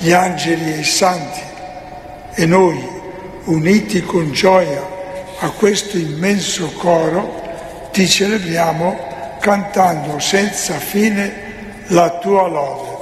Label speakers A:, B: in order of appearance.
A: gli angeli e i santi, e noi, uniti con gioia a questo immenso coro, ti celebriamo cantando senza fine la tua lode.